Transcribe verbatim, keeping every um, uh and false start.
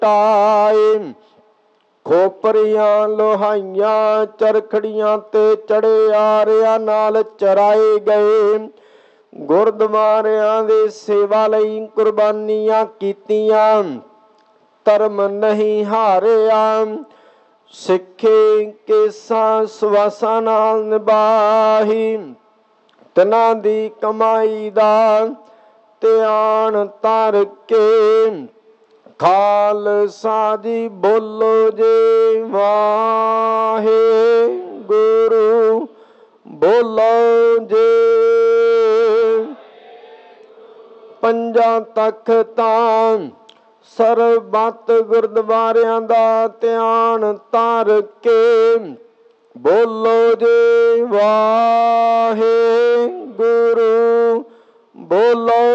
Tie. ਖੋਪਰੀਆਂ ਲੋਹਾਈਆਂ ਚਰਖੜੀਆਂ ਤੇ ਚੜੇ ਆਰਿਆਂ ਨਾਲ ਚਰਾਏ ਗਏ। ਗੁਰਦੁਆਰਿਆਂ ਦੀ ਸੇਵਾ ਲਈ ਕੁਰਬਾਨੀਆਂ ਕੀਤੀਆਂ, ਧਰਮ ਨਹੀਂ ਹਾਰਿਆ। ਸਿੱਖੀ ਕੇਸਾਂ ਸਵਾਸਾਂ ਨਾਲ ਨਿਭਾਹੀ, ਤਿਨਾਂ ਦੀ ਕਮਾਈ ਦਾ ਧਿਆਨ ਧਰ ਕੇ। ਖਾਲਸਾ ਜੀ ਬੋਲੋ ਜੀ ਵਾਹਿਗੁਰੂ, ਬੋਲੋ ਜੀ। ਪੰਜਾਂ ਤਖ਼ਤਾਂ ਸਰਬੱਤ ਗੁਰਦੁਆਰਿਆਂ ਦਾ ਧਿਆਨ ਧਰ ਕੇ। ਬੋਲੋ ਜੀ ਵਾਹਿਗੁਰੂ, ਬੋਲੋ